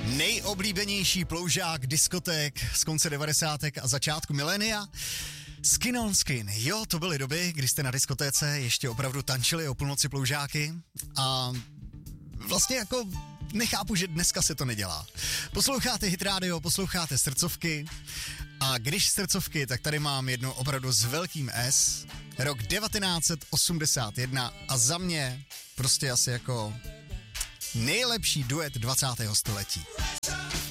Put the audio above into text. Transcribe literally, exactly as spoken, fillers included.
Nejoblíbenější ploužák diskoték z konce devadesátek a začátku milénia. Skin on Skin. Jo, to byly doby, kdy jste na diskotéce ještě opravdu tančili o půlnoci ploužáky a vlastně jako nechápu, že dneska se to nedělá. Posloucháte Hit Radio, posloucháte srdcovky a když srdcovky, tak tady mám jednu opravdu s velkým S, rok devatenáct set osmdesát jedna a za mě prostě asi jako nejlepší duet dvacátého století.